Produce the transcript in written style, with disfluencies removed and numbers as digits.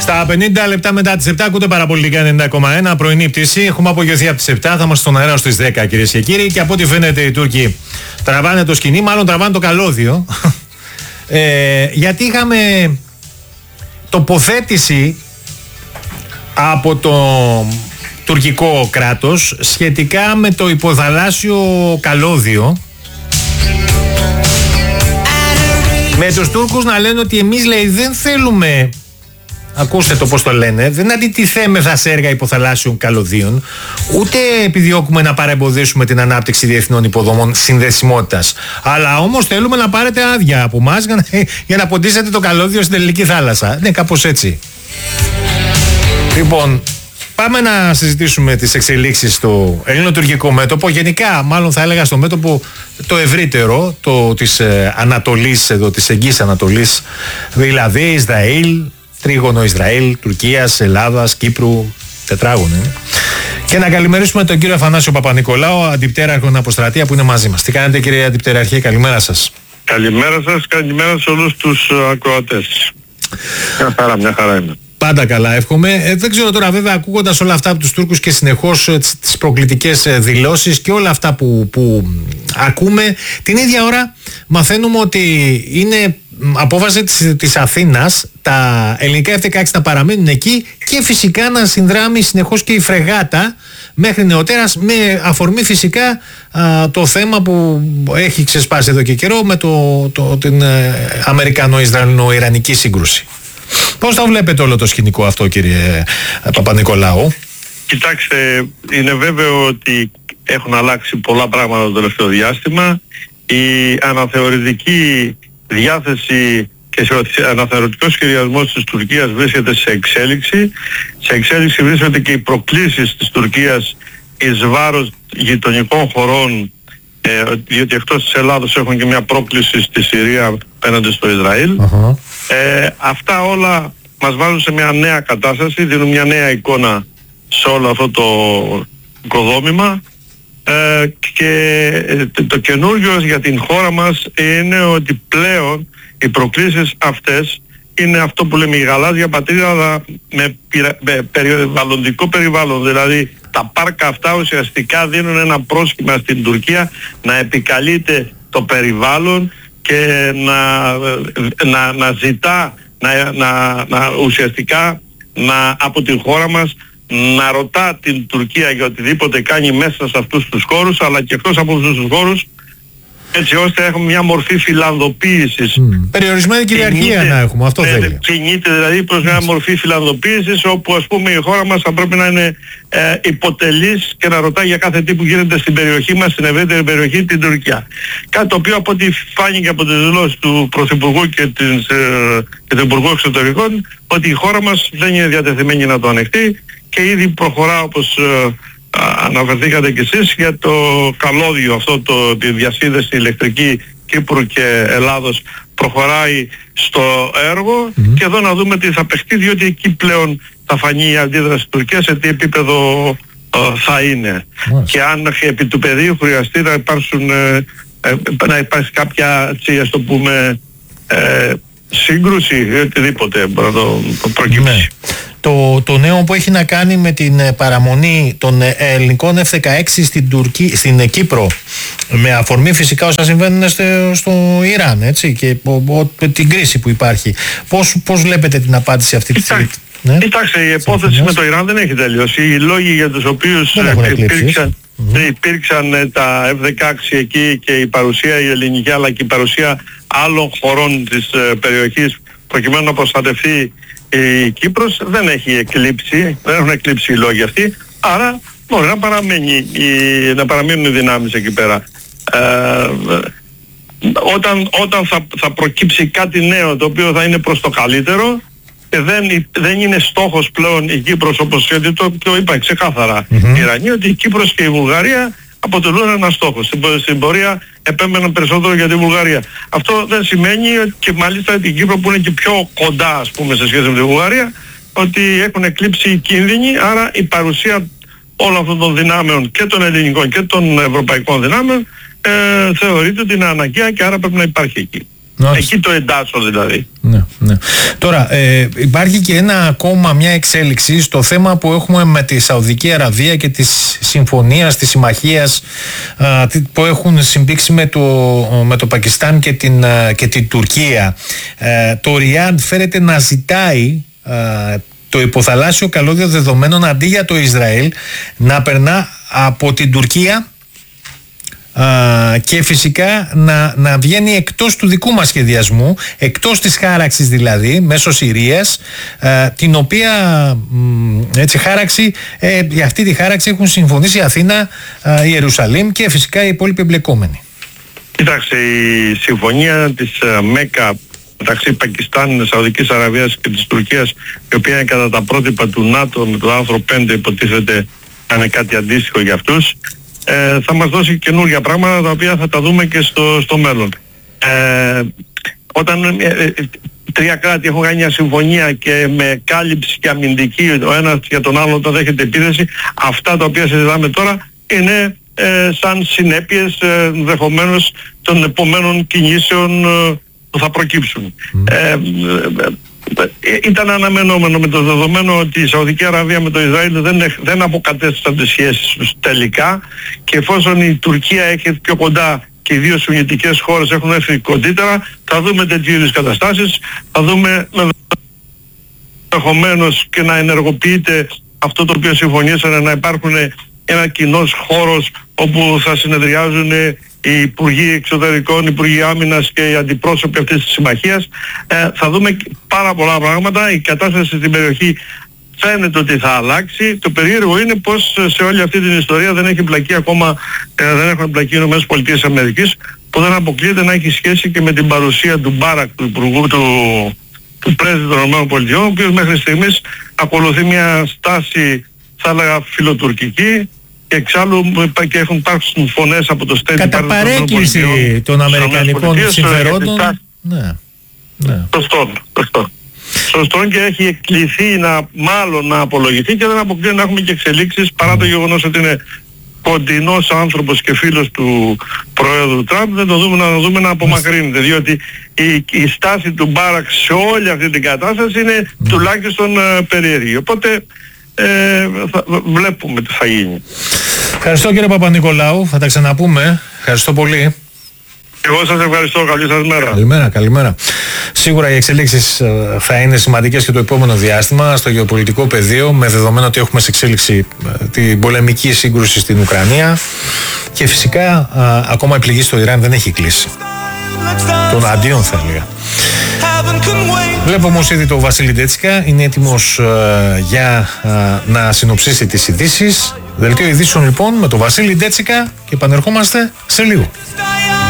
Στα 50 λεπτά μετά τις 7 ακούτε παραπολιτικά 90,1 πρωινή πτήση. Έχουμε απογειωθεί από τις 7, θα είμαστε στον αέρα στις 10 κυρίες και κύριοι. Και από ό,τι φαίνεται οι Τούρκοι τραβάνε το σκηνή, μάλλον τραβάνε το καλώδιο. Γιατί είχαμε τοποθέτηση από το τουρκικό κράτος σχετικά με το υποδαλάσσιο καλώδιο. Με τους Τούρκους να λένε ότι εμείς, λέει, δεν θέλουμε, ακούστε το πώς το λένε, δεν αντιτιθέμεθα σε έργα υποθαλάσσιων καλωδίων, ούτε επιδιώκουμε να παρεμποδίσουμε την ανάπτυξη διεθνών υποδομών συνδεσιμότητας. Αλλά όμως θέλουμε να πάρετε άδεια από εμάς για να ποντίσετε το καλώδιο στην Ελληνική θάλασσα. Ναι, κάπως έτσι. Λοιπόν, πάμε να συζητήσουμε τις εξελίξεις στο ελληνοτουρκικό μέτωπο. Γενικά, μάλλον θα έλεγα στο μέτωπο το ευρύτερο, το της Ανατολής, εδώ, της Εγγύης Ανατολής, δηλαδή Ισραήλ, τρίγωνο Ισραήλ, Τουρκίας, Ελλάδας, Κύπρου, τετράγωνο. Και να καλημερίσουμε τον κύριο Αφανάσιο Παπανικολάου, αντιπτέραρχο Αποστρατεία, που είναι μαζί μας. Τι κάνετε, κύριε Αντιπτεραρχέ, καλημέρα σας. Καλημέρα σας, καλημέρα σε όλους τους ακροατές. Μια χαρά είναι. Πάντα καλά, εύχομαι. Δεν ξέρω τώρα, βέβαια, ακούγοντας όλα αυτά από τους Τούρκους και συνεχώς τις προκλητικές δηλώσεις και όλα αυτά που ακούμε, την ίδια ώρα μαθαίνουμε ότι είναι απόφαση της Αθήνας τα ελληνικά F-16 να παραμένουν εκεί και φυσικά να συνδράμει συνεχώς και η φρεγάτα μέχρι νεοτέρας, με αφορμή φυσικά το θέμα που έχει ξεσπάσει εδώ και καιρό με την Αμερικανο-Ισραηλο-Ιρανική σύγκρουση. Πώς θα βλέπετε όλο το σκηνικό αυτό, κύριε Παπανικολάου? Κοιτάξτε, είναι βέβαιο ότι έχουν αλλάξει πολλά πράγματα το τελευταίο διάστημα. Η αναθεωρητική διάθεση και ο αναθεωρητικός σχεδιασμός της Τουρκίας βρίσκεται σε εξέλιξη. Σε εξέλιξη βρίσκονται και οι προκλήσεις της Τουρκίας εις βάρος γειτονικών χωρών, διότι εκτός της Ελλάδος έχουν και μια πρόκληση στη Συρία απέναντι στο Ισραήλ. Αυτά όλα μας βάζουν σε μια νέα κατάσταση, δίνουν μια νέα εικόνα σε όλο αυτό το οικοδόμημα, και το καινούργιο για την χώρα μας είναι ότι πλέον οι προκλήσεις αυτές είναι αυτό που λέμε η γαλάζια πατρίδα, αλλά με περιβαλλοντικό περιβάλλον. Δηλαδή τα πάρκα αυτά ουσιαστικά δίνουν ένα πρόσχημα στην Τουρκία να επικαλείται το περιβάλλον και να ζητά ουσιαστικά από την χώρα μας να ρωτά την Τουρκία για οτιδήποτε κάνει μέσα σε αυτούς τους χώρους, αλλά και εκτός από αυτούς τους χώρους, έτσι ώστε έχουμε μια μορφή φιλανδοποίησης. Περιορισμένη κυριαρχία να έχουμε, αυτό θέλει. Κινείται δηλαδή προς μια μορφή φιλανδοποίησης, όπου ας πούμε η χώρα μας θα πρέπει να είναι υποτελής και να ρωτάει για κάθε τι που γίνεται στην περιοχή μας, στην ευρύτερη περιοχή, την Τουρκία. Κάτι το οποίο, από ό,τι φάνηκε από τις δηλώσεις του Πρωθυπουργού και του Υπουργού Εξωτερικών, ότι η χώρα μας δεν είναι διατεθειμένη να το ανεχτεί και ήδη προχωρά, όπως αναφερθήκατε κι εσείς, για το καλώδιο αυτό, τη διασύνδεση ηλεκτρική Κύπρου και Ελλάδος προχωράει στο έργο, και εδώ να δούμε τι θα παιχτεί, διότι εκεί πλέον θα φανεί η αντίδραση της Τουρκίας, σε τι επίπεδο θα είναι. Και αν επί του πεδίου χρειαστεί να υπάρξει κάποια, ας το πούμε, σύγκρουση ή οτιδήποτε μπορεί να το προκύψει. Ναι. Το νέο που έχει να κάνει με την παραμονή των ελληνικών F-16 στην Κύπρο, με αφορμή φυσικά όσα συμβαίνουν στο Ιράν, έτσι, και την κρίση που υπάρχει. Πώς βλέπετε την απάντηση αυτή τη στιγμή? Κοιτάξτε, η υπόθεση με το Ιράν δεν έχει τελειώσει. Οι λόγοι για τους οποίους υπήρξαν τα F-16 εκεί και η παρουσία η ελληνική, αλλά και η παρουσία άλλων χωρών της περιοχής προκειμένου να προστατευτεί η Κύπρος, δεν έχει εκλείψει, δεν έχουν εκλείψει οι λόγοι αυτοί, άρα μπορεί να παραμείνουν οι δυνάμεις εκεί πέρα. Όταν θα προκύψει κάτι νέο το οποίο θα είναι προς το καλύτερο, δεν είναι στόχος πλέον η Κύπρος, όπως γιατί το είπα ξεκάθαρα οι Ιρανοί, ότι η Κύπρος και η Βουλγαρία αποτελούν ένα στόχο. Στην πορεία επέμεναν περισσότερο για τη Βουλγαρία. Αυτό δεν σημαίνει, και μάλιστα την Κύπρο που είναι και πιο κοντά, ας πούμε, σε σχέση με τη Βουλγαρία, ότι έχουν εκλείψει οι κίνδυνοι, άρα η παρουσία όλων αυτών των δυνάμεων, και των ελληνικών και των ευρωπαϊκών δυνάμεων, θεωρείται ότι είναι αναγκαία και άρα πρέπει να υπάρχει εκεί. Εκεί το εντάσσω δηλαδή. Ναι, ναι. Τώρα υπάρχει και μια εξέλιξη στο θέμα που έχουμε με τη Σαουδική Αραβία και τη συμφωνία, τη συμμαχία που έχουν συμπήξει με το Πακιστάν και την Τουρκία. Το Ριάντ φέρεται να ζητάει το υποθαλάσσιο καλώδιο δεδομένων αντί για το Ισραήλ να περνά από την Τουρκία και φυσικά να βγαίνει εκτός του δικού μας σχεδιασμού, εκτός της χάραξης δηλαδή, μέσω Συρίας, την οποία χάραξη, για αυτή τη χάραξη έχουν συμφωνήσει η Αθήνα, η Ιερουσαλήμ και φυσικά οι υπόλοιποι εμπλεκόμενοι. Κοιτάξτε, η συμφωνία της ΜΕΚΑ μεταξύ Πακιστάν, Σαουδικής Αραβίας και της Τουρκίας, η οποία είναι κατά τα πρότυπα του ΝΑΤΟ με το άρθρο 5, υποτίθεται να είναι κάτι αντίστοιχο για αυτούς, θα μας δώσει καινούργια πράγματα τα οποία θα τα δούμε και στο μέλλον. Όταν τρία κράτη έχουν κάνει μια συμφωνία και με κάλυψη και αμυντική ο ένας για τον άλλο όταν δέχεται επίθεση, αυτά τα οποία συζητάμε τώρα είναι σαν συνέπειες ενδεχομένως των επομένων κινήσεων που θα προκύψουν. Ήταν αναμενόμενο με το δεδομένο ότι η Σαουδική Αραβία με το Ισραήλ δεν αποκατέστησαν τις σχέσεις τους τελικά, και εφόσον η Τουρκία έχει πιο κοντά και οι δύο σουννιτικές χώρες έχουν έρθει κοντύτερα, θα δούμε τέτοιου είδους καταστάσεις, θα δούμε ενδεχομένως και να ενεργοποιείται αυτό το οποίο συμφωνήσανε, να υπάρχουν ένα κοινός χώρος όπου θα συνεδριάζουν οι Υπουργοί Εξωτερικών, οι Υπουργοί Άμυνας και οι αντιπρόσωποι αυτής της συμμαχίας. Θα δούμε πάρα πολλά πράγματα. Η κατάσταση στην περιοχή φαίνεται ότι θα αλλάξει. Το περίεργο είναι πως σε όλη αυτή την ιστορία δεν έχει εμπλακεί ακόμα, δεν έχουν εμπλακεί οι ΗΠΑ, που δεν αποκλείεται να έχει σχέση και με την παρουσία του Μπάρακ, του υπουργού του πρέσβη των ΗΠΑ, ο οποίος μέχρι στιγμής ακολουθεί μια στάση, θα έλεγα, φιλοτουρκική. Και εξάλλου και έχουν υπάρξει φωνές από το State Department κατά παρέκκληση των αμερικανικών συμφερόντων. Ναι. Σωστό, και έχει εκκληθεί μάλλον να απολογηθεί, και δεν αποκλείεται να έχουμε και εξελίξεις παρά το γεγονός ότι είναι κοντινός άνθρωπος και φίλος του Προέδρου Τραμπ. Δεν το δούμε να απομακρύνεται, διότι η στάση του Μπάρακ σε όλη αυτή την κατάσταση είναι τουλάχιστον περίεργη. Οπότε βλέπουμε τι θα γίνει. Ευχαριστώ κύριε Παπα-Νικολάου, θα τα ξαναπούμε. Ευχαριστώ πολύ. Εγώ σας ευχαριστώ, καλή σας μέρα. Καλημέρα. Σίγουρα οι εξελίξεις θα είναι σημαντικές και το επόμενο διάστημα στο γεωπολιτικό πεδίο, με δεδομένο ότι έχουμε σε εξέλιξη την πολεμική σύγκρουση στην Ουκρανία και φυσικά ακόμα η πληγή στο Ιράν δεν έχει κλείσει. Τον αντίον θα έλεγα. Βλέπω όμως ήδη το Βασίλη Ντέτσικα είναι έτοιμος για να συνοψίσει τις ειδήσεις. Δελτίο ειδήσεων λοιπόν με το Βασίλη Ντέτσικα και επανερχόμαστε σε λίγο.